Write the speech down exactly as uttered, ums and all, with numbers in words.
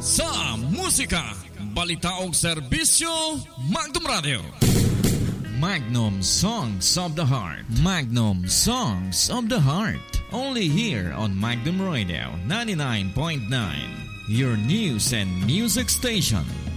sa musika, balita o serbisyo, Magnum Radio. Magnum Songs of the Heart. Magnum Songs of the Heart. Only here on Magnum Radio ninety-nine point nine. Your news and music station.